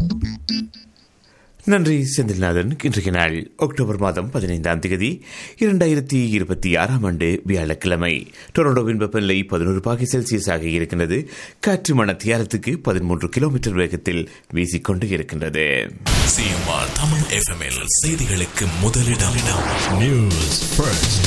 நன்றி செந்தில்நாதன். இன்றைய நாள் அக்டோபர் மாதம் 15ஆம் தேதி 2026ஆம் ஆண்டு வியாழக்கிழமை. டொரண்டோவின் வெப்பநிலை 11°C இருக்கின்றது. காற்று மணத்தியாலத்துக்கு 13 கிலோமீட்டர் வேகத்தில் வீசிக்கொண்டு இருக்கின்றது. CMR தமிழ் FM செய்திகளுக்கு முதலிடம். News first.